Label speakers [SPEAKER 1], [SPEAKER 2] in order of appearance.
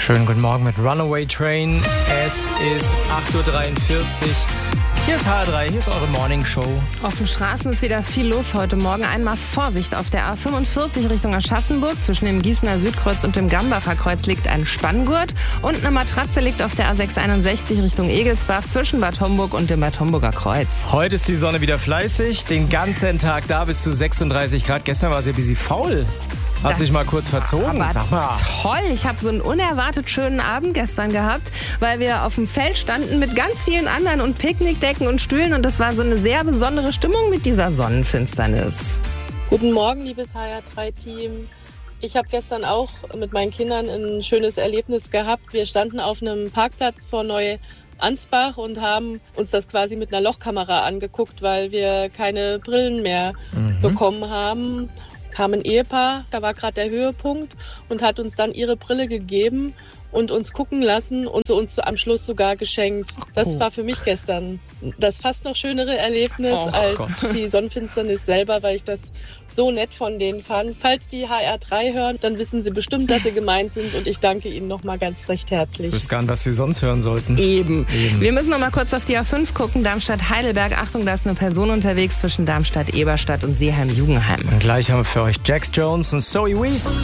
[SPEAKER 1] Schönen guten Morgen mit Runaway Train. Es ist 8.43 Uhr. Hier ist HR3, hier ist eure Morning Show.
[SPEAKER 2] Auf den Straßen ist wieder viel los heute Morgen. Einmal Vorsicht auf der A45 Richtung Aschaffenburg. Zwischen dem Gießener Südkreuz und dem Gambacher Kreuz liegt ein Spanngurt. Und eine Matratze liegt auf der A661 Richtung Egelsbach zwischen Bad Homburg und dem Bad Homburger Kreuz.
[SPEAKER 1] Heute ist die Sonne wieder fleißig. Den ganzen Tag da bis zu 36 Grad. Gestern war sie ein bisschen faul. Hat sich mal kurz verzogen,
[SPEAKER 2] aber
[SPEAKER 1] sag mal.
[SPEAKER 2] Toll, ich habe so einen unerwartet schönen Abend gestern gehabt, weil wir auf dem Feld standen mit ganz vielen anderen und Picknickdecken und Stühlen und das war so eine sehr besondere Stimmung mit dieser Sonnenfinsternis.
[SPEAKER 3] Guten Morgen, liebes HR3-Team. Ich habe gestern auch mit meinen Kindern ein schönes Erlebnis gehabt. Wir standen auf einem Parkplatz vor Neu-Ansbach und haben uns das quasi mit einer Lochkamera angeguckt, weil wir keine Brillen mehr bekommen haben. Kam ein Ehepaar, da war gerade der Höhepunkt und hat uns dann ihre Brille gegeben und uns gucken lassen und sie uns am Schluss sogar geschenkt. Das war für mich gestern das fast noch schönere Erlebnis als die Sonnenfinsternis selber, weil ich das so nett von denen fand. Falls die HR3 hören, dann wissen sie bestimmt, dass sie gemeint sind und ich danke ihnen nochmal ganz recht herzlich.
[SPEAKER 1] Ich wüsste gar nicht, was sie sonst hören sollten.
[SPEAKER 2] Eben. Wir müssen noch mal kurz auf die A5 gucken. Darmstadt-Heidelberg. Achtung, da ist eine Person unterwegs zwischen Darmstadt-Eberstadt und Seeheim-Jugenheim.
[SPEAKER 1] Und gleich haben wir für euch Jax Jones und Zoe Wees.